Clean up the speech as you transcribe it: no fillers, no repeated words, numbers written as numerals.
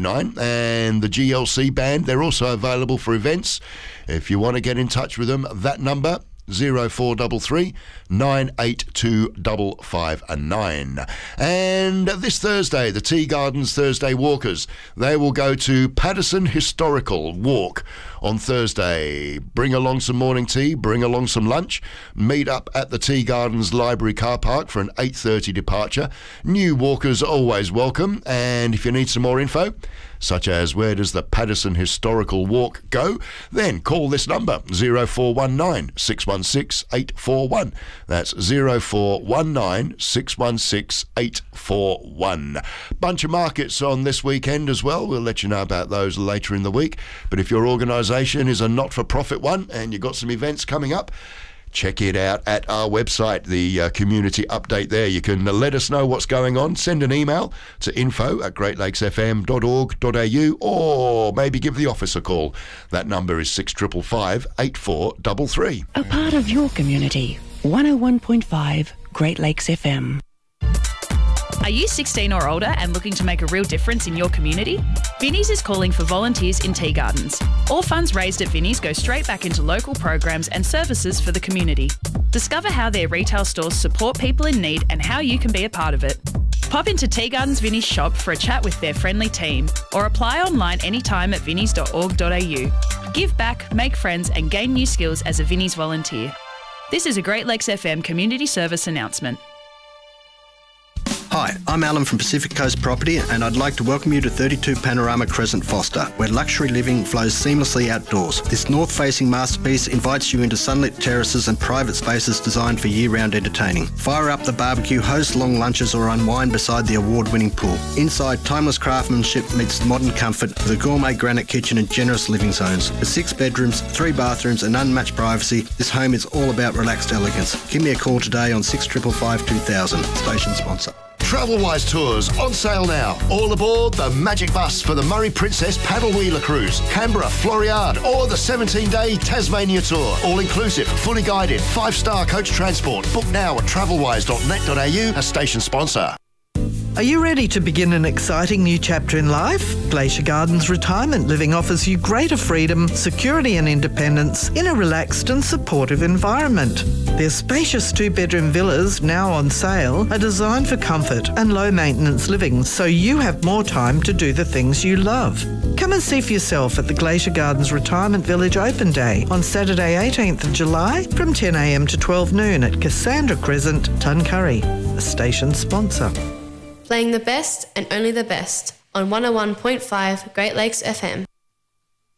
9. And the GLC band, they're also available for events. If you want to get in touch with them, that number, 0433 982 559. And this Thursday, the Tea Gardens Thursday Walkers, they will go to Paterson Historical Walk on Thursday. Bring along some morning tea, bring along some lunch, meet up at the Tea Gardens Library car park for an 8:30 departure. New walkers always welcome, and if you need some more info, such as where does the Paterson Historical Walk go, then call this number, 0419 616 841. That's 0419 616 841. Bunch of markets on this weekend as well. We'll let you know about those later in the week. But if your organisation is a not-for-profit one and you've got some events coming up, check it out at our website, the community update there. You can let us know what's going on. Send an email to info@greatlakesfm.org.au or maybe give the office a call. That number is 6555 8433. A part of your community. 101.5 Great Lakes FM. Are you 16 or older and looking to make a real difference in your community? Vinnie's is calling for volunteers in Tea Gardens. All funds raised at Vinnie's go straight back into local programs and services for the community. Discover how their retail stores support people in need and how you can be a part of it. Pop into Tea Gardens Vinnie's shop for a chat with their friendly team or apply online anytime at vinnies.org.au. Give back, make friends and gain new skills as a Vinnie's volunteer. This is a Great Lakes FM community service announcement. Hi, I'm Alan from Pacific Coast Property and I'd like to welcome you to 32 Panorama Crescent Foster, where luxury living flows seamlessly outdoors. This north-facing masterpiece invites you into sunlit terraces and private spaces designed for year-round entertaining. Fire up the barbecue, host long lunches or unwind beside the award-winning pool. Inside, timeless craftsmanship meets modern comfort with a gourmet granite kitchen and generous living zones. With 6 bedrooms, 3 bathrooms and unmatched privacy, this home is all about relaxed elegance. Give me a call today on 6555 2000. Station sponsor. Travelwise Tours on sale now. All aboard the Magic Bus for the Murray Princess Paddle Wheeler Cruise, Canberra, Floriade, or the 17-day Tasmania Tour. All inclusive, fully guided, 5-star coach transport. Book now at travelwise.net.au, a station sponsor. Are you ready to begin an exciting new chapter in life? Glacier Gardens Retirement Living offers you greater freedom, security and independence in a relaxed and supportive environment. Their spacious 2-bedroom villas, now on sale, are designed for comfort and low-maintenance living, so you have more time to do the things you love. Come and see for yourself at the Glacier Gardens Retirement Village Open Day on Saturday 18th of July from 10 a.m. to 12 noon at Cassandra Crescent, Tuncurry, a station sponsor. Playing the best and only the best on 101.5 Great Lakes FM.